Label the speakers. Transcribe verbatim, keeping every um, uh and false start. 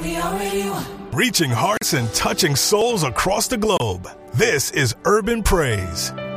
Speaker 1: We already won.
Speaker 2: Reaching hearts and touching souls across the globe. This is Urban Praise.